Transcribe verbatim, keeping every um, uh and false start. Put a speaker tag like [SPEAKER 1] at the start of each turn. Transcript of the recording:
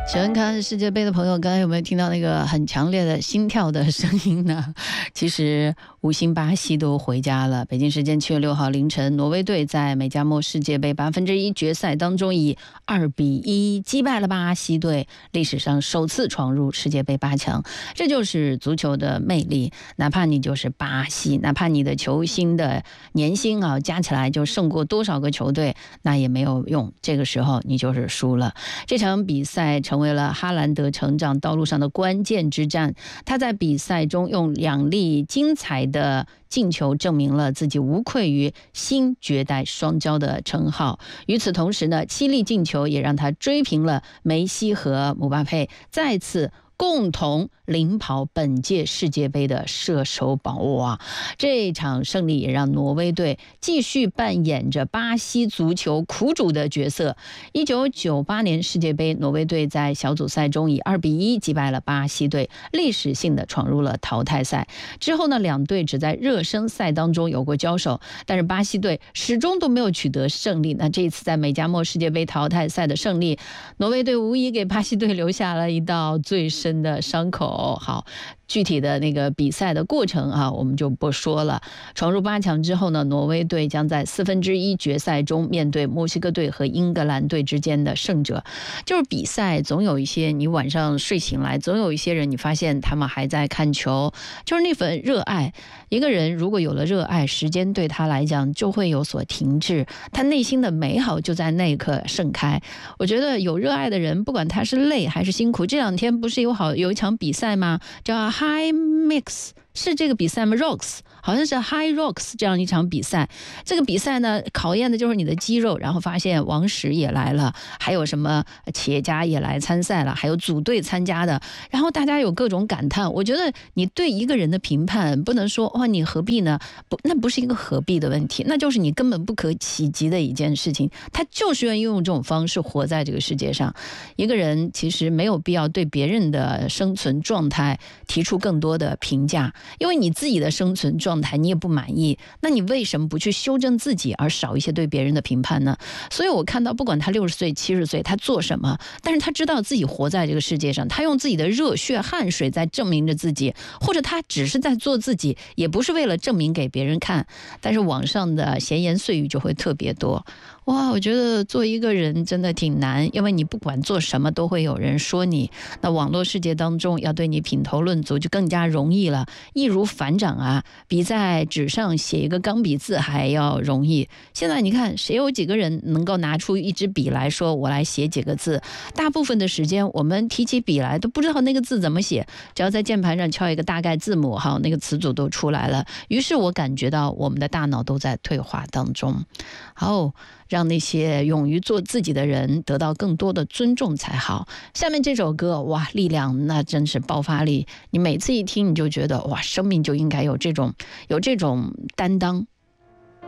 [SPEAKER 1] 喜欢看世界杯的朋友，刚才有没有听到那个很强烈的心跳的声音呢？其实无心巴西都回家了。北京时间七月六号凌晨，挪威队在美加墨世界杯八分之一决赛当中以二比一击败了巴西队，历史上首次闯入世界杯八强。这就是足球的魅力，哪怕你就是巴西，哪怕你的球星的年薪啊加起来就胜过多少个球队，那也没有用，这个时候你就是输了。这场比赛成为了哈兰德成长道路上的关键之战，他在比赛中用两粒精彩的进球证明了自己无愧于新绝代双骄的称号。与此同时呢，七粒进球也让他追平了梅西和姆巴佩，再次共同领跑本届世界杯的射手宝物啊！这场胜利也让挪威队继续扮演着巴西足球苦主的角色。一九九八年世界杯，挪威队在小组赛中以二比一击败了巴西队，历史性的闯入了淘汰赛。之后呢，两队只在热身赛当中有过交手，但是巴西队始终都没有取得胜利。那这一次在美加墨世界杯淘汰赛的胜利，挪威队无疑给巴西队留下了一道最深的伤口。好，具体的那个比赛的过程啊，我们就不说了。闯入八强之后呢，挪威队将在四分之一决赛中面对墨西哥队和英格兰队之间的胜者。就是比赛总有一些，你晚上睡醒来，总有一些人你发现他们还在看球，就是那份热爱。一个人如果有了热爱，时间对他来讲就会有所停滞，他内心的美好就在那一刻盛开。我觉得有热爱的人，不管他是累还是辛苦，这两天不是有好有一场比赛吗？叫 High Mix， 是这个比赛吗 ？Rocks 好像是 High Rocks 这样一场比赛。这个比赛呢，考验的就是你的肌肉。然后发现王石也来了，还有什么企业家也来参赛了，还有组队参加的。然后大家有各种感叹。我觉得你对一个人的评判，不能说哇你何必呢？不，那不是一个何必的问题，那就是你根本不可企及的一件事情。他就是愿意用这种方式活在这个世界上。一个人其实没有必要对别人的生存状态提出更多的评价，因为你自己的生存状态你也不满意，那你为什么不去修正自己，而少一些对别人的评判呢？所以我看到不管他六十岁七十岁他做什么，但是他知道自己活在这个世界上，他用自己的热血汗水在证明着自己，或者他只是在做自己，也不是为了证明给别人看。但是网上的闲言碎语就会特别多。哇，我觉得做一个人真的挺难，因为你不管做什么都会有人说你。那网络世界当中要对你品头论足就更加容易了，易如反掌啊，比在纸上写一个钢笔字还要容易。现在你看谁有几个人能够拿出一支笔来说我来写几个字？大部分的时间我们提起笔来都不知道那个字怎么写，只要在键盘上敲一个大概字母，好，那个词组都出来了。于是我感觉到我们的大脑都在退化当中。好，让那些勇于做自己的人得到更多的尊重才好。下面这首歌，哇，力量那真是爆发力，你每次一听你就觉得哇，生命就应该有这种有这种担当。